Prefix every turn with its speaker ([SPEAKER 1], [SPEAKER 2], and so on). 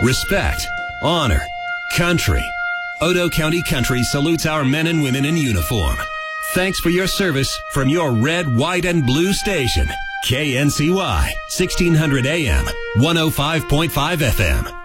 [SPEAKER 1] respect, honor, country. Odo County Country salutes our men and women in uniform. Thanks for your service from your red, white, and blue station. KNCY, 1600 AM, 105.5 FM.